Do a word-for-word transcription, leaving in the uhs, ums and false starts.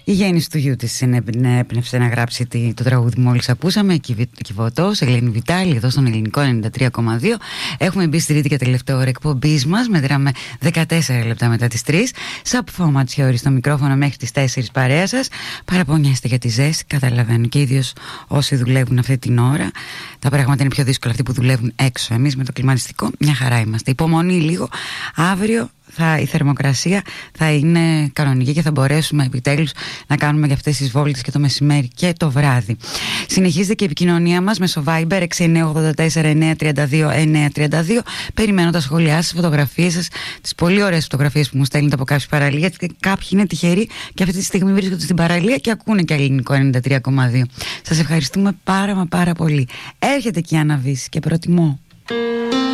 Η γέννηση του γιού της έπνευσε να γράψει το τραγούδι που μόλις ακούσαμε, Κιβωτός, Ελένη Βιτάλη, εδώ στον Ελληνικό ενενήντα τρία κόμμα δύο. Έχουμε μπει στη τρίτη και τελευταία ώρα εκπομπής μας. Μετράμε δεκατέσσερα λεπτά μετά τις τρεις. Σαπ Φωματσιώρη στο μικρόφωνο μέχρι τις τέσσερις, παρέα σας. Παραπονιέστε για τη ζέστη, καταλαβαίνω, και ίδιος όσοι δουλεύουν αυτή την ώρα. Τα πράγματα είναι πιο δύσκολα αυτοί που δουλεύουν έξω. Εμείς με το κλιματιστικό μια χαρά είμαστε. Υπομονή λίγο. Αύριο θα, η θερμοκρασία θα είναι κανονική και θα μπορέσουμε επιτέλους να κάνουμε για αυτές τις βόλτες και το μεσημέρι και το βράδυ. Συνεχίζεται και η επικοινωνία μας μέσω Viber έξι εννιά οκτώ τέσσερα εννιά τρία δύο εννιά τρία δύο. Περιμένω τα σχόλιά σας, φωτογραφίες σας, τις πολύ ωραίες φωτογραφίες που μου στέλνετε από κάποιες παραλίες, γιατί κάποιοι είναι τυχεροί και αυτή τη στιγμή βρίσκονται στην παραλία και ακούνε και Ελληνικό ενενήντα τρία κόμμα δύο. Σας ευχαριστούμε πάρα μα πάρα πολύ. Έρχεται και η Άννα Βύση και προτιμώ.